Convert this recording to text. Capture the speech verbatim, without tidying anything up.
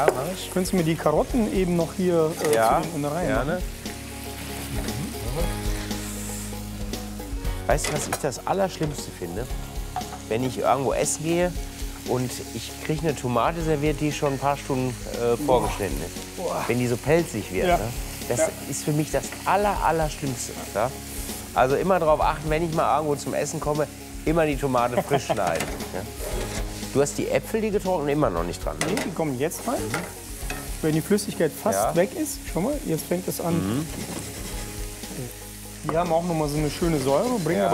Ja, könntest du mir die Karotten eben noch hier äh, Ja, zu den Innereien gerne. machen? Weißt du, was ich das Allerschlimmste finde? Wenn ich irgendwo essen gehe und ich kriege eine Tomate serviert, die schon ein paar Stunden äh, vorgeschnitten ist. Boah. Wenn die so pelzig wird. Ja. Ne? Das Ja. ist für mich das Aller, Allerschlimmste. Ja? Also immer darauf achten, wenn ich mal irgendwo zum Essen komme, immer die Tomate frisch schneiden. Ja? Du hast die Äpfel, die getrocknet, immer noch nicht dran. Nee, die kommen jetzt rein. Wenn die Flüssigkeit fast Ja. weg ist, schau mal, jetzt fängt es an. Die haben auch noch mal so eine schöne Säure, bringen Ja. aber